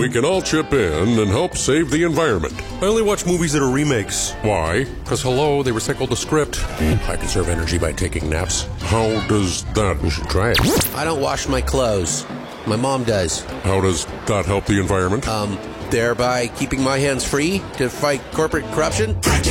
we can all chip in and help save the environment. I only watch movies that are remakes. Why? Because, hello, they recycled the script. I conserve energy by taking naps. How does that? You should try it. I don't wash my clothes. My mom does. How does that help the environment? Thereby keeping my hands free to fight corporate corruption.